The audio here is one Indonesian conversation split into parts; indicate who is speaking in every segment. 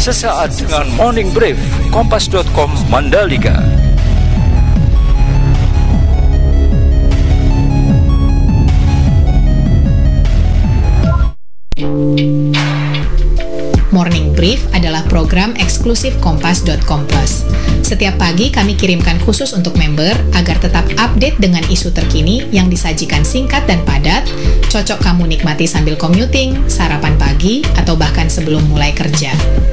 Speaker 1: sesaat dengan Morning Brief Kompas.com Mandalika.
Speaker 2: Morning Brief adalah program eksklusif Kompas.com Plus. Setiap pagi kami kirimkan khusus untuk member agar tetap update dengan isu terkini yang disajikan singkat dan padat, cocok kamu nikmati sambil commuting, sarapan pagi, atau bahkan sebelum mulai kerja.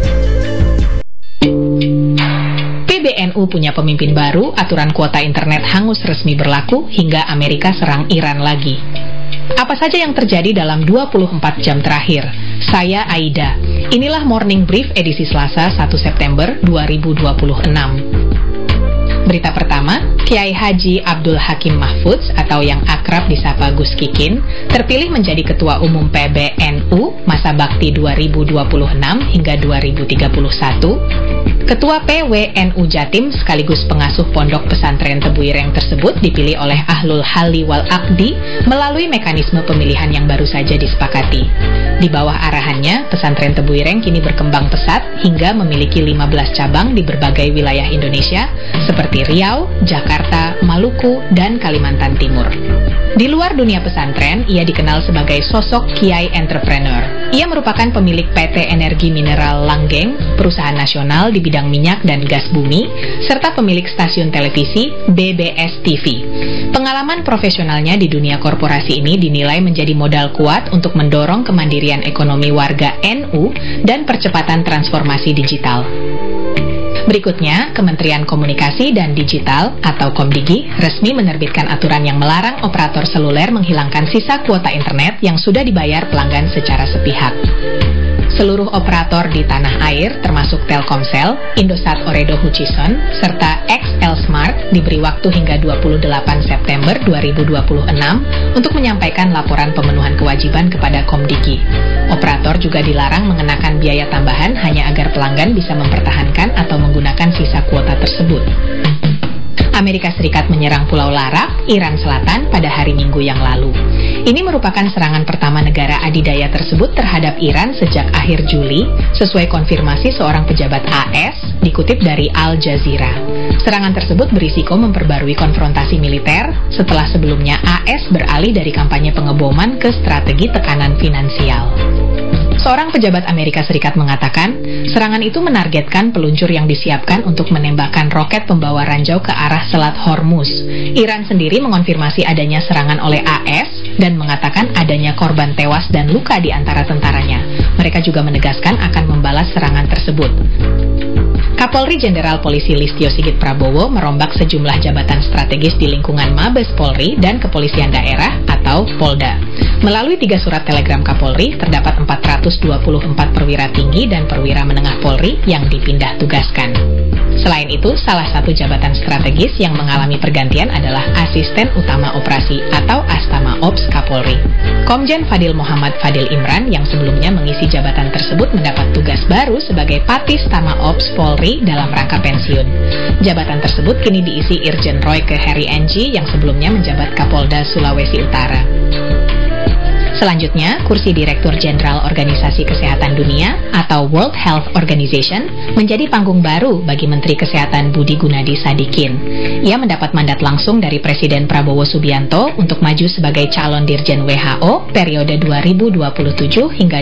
Speaker 2: PBNU punya pemimpin baru, aturan kuota internet hangus resmi berlaku, hingga Amerika serang Iran lagi. Apa saja yang terjadi dalam 24 jam terakhir? Saya Aida. Inilah Morning Brief edisi Selasa 1 September 2026. Berita pertama, Kiai Haji Abdul Hakim Mahfudz atau yang akrab disapa Gus Kikin terpilih menjadi Ketua Umum PBNU masa bakti 2026 hingga 2031. Ketua PWNU Jatim sekaligus pengasuh Pondok Pesantren Tebuireng tersebut dipilih oleh Ahlul Halli wal Aqdi melalui mekanisme pemilihan yang baru saja disepakati. Di bawah arahannya, Pesantren Tebuireng kini berkembang pesat hingga memiliki 15 cabang di berbagai wilayah Indonesia seperti Riau, Jakarta, Maluku, dan Kalimantan Timur. Di luar dunia pesantren, ia dikenal sebagai sosok kiai entrepreneur. Ia merupakan pemilik PT Energi Mineral Langgeng, perusahaan nasional di bidang minyak dan gas bumi, serta pemilik stasiun televisi BBS TV. Pengalaman profesionalnya di dunia korporasi ini dinilai menjadi modal kuat untuk mendorong kemandirian ekonomi warga NU dan percepatan transformasi digital. Berikutnya, Kementerian Komunikasi dan Digital atau Komdigi resmi menerbitkan aturan yang melarang operator seluler menghilangkan sisa kuota internet yang sudah dibayar pelanggan secara sepihak. Seluruh operator di tanah air, termasuk Telkomsel, Indosat Ooredoo Hutchison, serta XL Smart diberi waktu hingga 28 September 2026 untuk menyampaikan laporan pemenuhan kewajiban kepada Komdigi. Operator juga dilarang mengenakan biaya tambahan hanya agar pelanggan bisa mempertahankan atau menggunakan sisa kuota tersebut. Amerika Serikat menyerang Pulau Larak, Iran Selatan pada hari Minggu yang lalu. Ini merupakan serangan pertama negara adidaya tersebut terhadap Iran sejak akhir Juli, sesuai konfirmasi seorang pejabat AS, dikutip dari Al Jazeera. Serangan tersebut berisiko memperbarui konfrontasi militer setelah sebelumnya AS beralih dari kampanye pengeboman ke strategi tekanan finansial. Seorang pejabat Amerika Serikat mengatakan, serangan itu menargetkan peluncur yang disiapkan untuk menembakkan roket pembawa ranjau ke arah Selat Hormuz. Iran sendiri mengonfirmasi adanya serangan oleh AS dan mengatakan adanya korban tewas dan luka di antara tentaranya. Mereka juga menegaskan akan membalas serangan tersebut. Kapolri Jenderal Polisi Listio Sigit Prabowo merombak sejumlah jabatan strategis di lingkungan Mabes Polri dan Kepolisian Daerah atau Polda. Melalui 3 surat telegram Kapolri, terdapat 424 perwira tinggi dan perwira menengah Polri yang dipindah tugaskan. Selain itu, salah satu jabatan strategis yang mengalami pergantian adalah Asisten Utama Operasi atau Astama Ops Kapolri. Komjen Fadil Muhammad Fadil Imran yang sebelumnya mengisi jabatan tersebut mendapat tugas baru sebagai Patis Tama Ops Polri dalam rangka pensiun. Jabatan tersebut kini diisi Irjen Roy ke Heri NG yang sebelumnya menjabat Kapolda Sulawesi Utara. Selanjutnya, kursi Direktur Jenderal Organisasi Kesehatan Dunia atau World Health Organization menjadi panggung baru bagi Menteri Kesehatan Budi Gunadi Sadikin. Ia mendapat mandat langsung dari Presiden Prabowo Subianto untuk maju sebagai calon Dirjen WHO periode 2027 hingga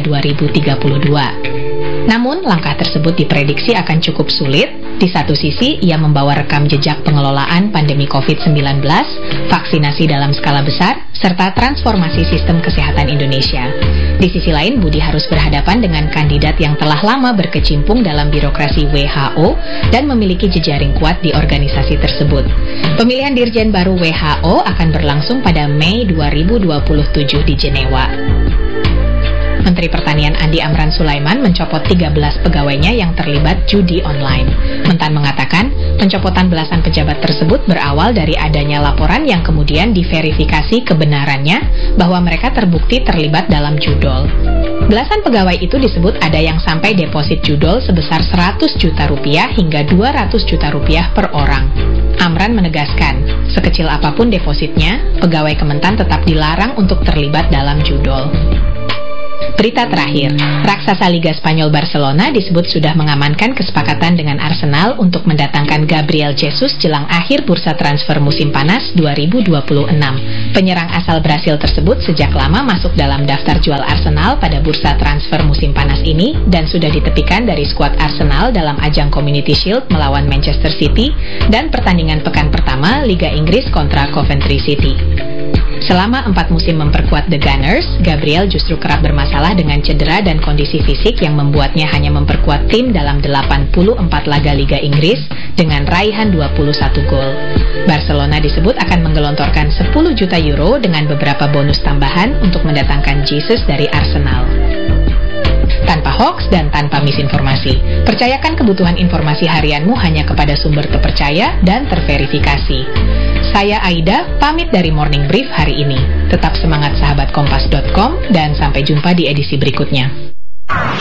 Speaker 2: 2032. Namun, langkah tersebut diprediksi akan cukup sulit. Di satu sisi, ia membawa rekam jejak pengelolaan pandemi COVID-19, vaksinasi dalam skala besar, serta transformasi sistem kesehatan Indonesia. Di sisi lain, Budi harus berhadapan dengan kandidat yang telah lama berkecimpung dalam birokrasi WHO dan memiliki jejaring kuat di organisasi tersebut. Pemilihan Dirjen baru WHO akan berlangsung pada Mei 2027 di Jenewa. Menteri Pertanian Andi Amran Sulaiman mencopot 13 pegawainya yang terlibat judi online. Mentan mengatakan, pencopotan belasan pejabat tersebut berawal dari adanya laporan yang kemudian diverifikasi kebenarannya bahwa mereka terbukti terlibat dalam judol. Belasan pegawai itu disebut ada yang sampai deposit judol sebesar 100 juta rupiah hingga 200 juta rupiah per orang. Amran menegaskan, sekecil apapun depositnya, pegawai Kementan tetap dilarang untuk terlibat dalam judol. Berita terakhir, raksasa Liga Spanyol Barcelona disebut sudah mengamankan kesepakatan dengan Arsenal untuk mendatangkan Gabriel Jesus jelang akhir bursa transfer musim panas 2026. Penyerang asal Brasil tersebut sejak lama masuk dalam daftar jual Arsenal pada bursa transfer musim panas ini dan sudah ditepikan dari skuad Arsenal dalam ajang Community Shield melawan Manchester City dan pertandingan pekan pertama Liga Inggris kontra Coventry City. Selama 4 musim memperkuat The Gunners, Gabriel justru kerap bermasalah dengan cedera dan kondisi fisik yang membuatnya hanya memperkuat tim dalam 84 laga Liga Inggris dengan raihan 21 gol. Barcelona disebut akan menggelontorkan 10 juta euro dengan beberapa bonus tambahan untuk mendatangkan Jesus dari Arsenal. Tanpa hoax dan tanpa misinformasi, percayakan kebutuhan informasi harianmu hanya kepada sumber terpercaya dan terverifikasi. Saya Aida, pamit dari Morning Brief hari ini. Tetap semangat sahabat Kompas.com dan sampai jumpa di edisi berikutnya.